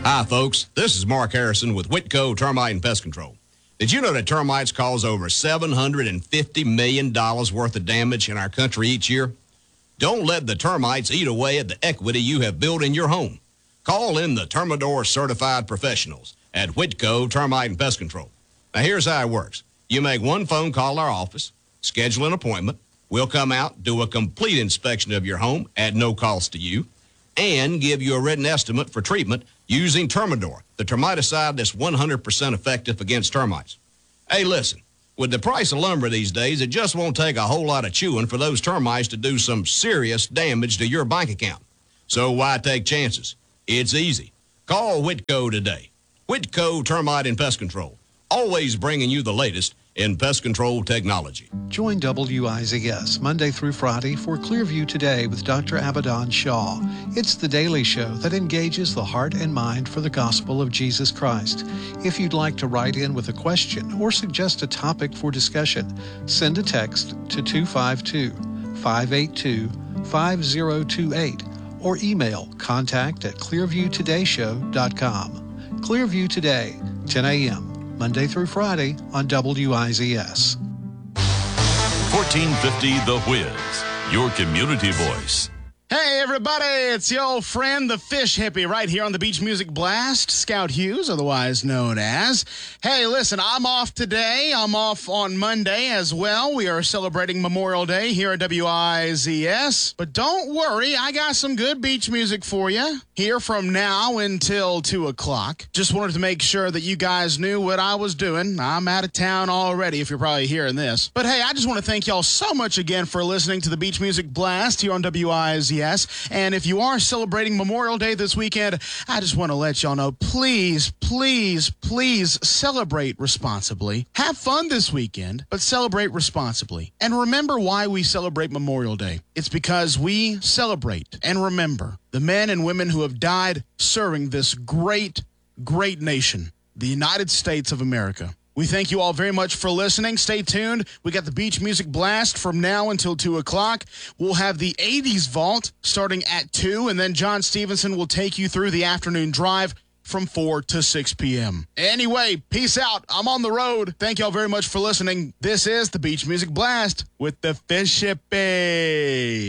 Hi, folks. This is Mark Harrison with Whitco Termite and Pest Control. Did you know that termites cause over $750 million worth of damage in our country each year? Don't let the termites eat away at the equity you have built in your home. Call in the Termidor certified professionals at Whitco Termite and Pest Control. Now, here's how it works. You make one phone call to our office, schedule an appointment. We'll come out, do a complete inspection of your home at no cost to you, and give you a written estimate for treatment using Termidor, the termiticide that's 100% effective against termites. Hey, listen, with the price of lumber these days, it just won't take a whole lot of chewing for those termites to do some serious damage to your bank account. So why take chances? It's easy. Call Whitco today. Whitco Termite and Pest Control, always bringing you the latest in pest control technology. Join WIZS Monday through Friday for Clearview Today with Dr. Abadan Shaw. It's the daily show that engages the heart and mind for the gospel of Jesus Christ. If you'd like to write in with a question or suggest a topic for discussion, send a text to 252-582-5028 or email contact@clearviewtodayshow.com. Clearview Today, 10 a.m. Monday through Friday on WIZS. 1450 The Whiz, your community voice. Hey, everybody, it's your old friend, the Fish Hippie, right here on the Beach Music Blast, Scout Hughes, otherwise known as. Hey, listen, I'm off today. I'm off on Monday as well. We are celebrating Memorial Day here at WIZS. But don't worry, I got some good beach music for you here from now until 2 o'clock. Just wanted to make sure that you guys knew what I was doing. I'm out of town already, if you're probably hearing this. But hey, I just want to thank y'all so much again for listening to the Beach Music Blast here on WIZS. And if you are celebrating Memorial Day this weekend, I just want to let y'all know, please, please, please celebrate responsibly. Have fun this weekend, but celebrate responsibly. And remember why we celebrate Memorial Day. It's because we celebrate and remember the men and women who have died serving this great, great nation, the United States of America. We thank you all very much for listening. Stay tuned. We got the Beach Music Blast from now until 2 o'clock. We'll have the 80s Vault starting at 2, and then John Stevenson will take you through the afternoon drive from 4 to 6 p.m. Anyway, peace out. I'm on the road. Thank y'all very much for listening. This is the Beach Music Blast with the Fish Hippie.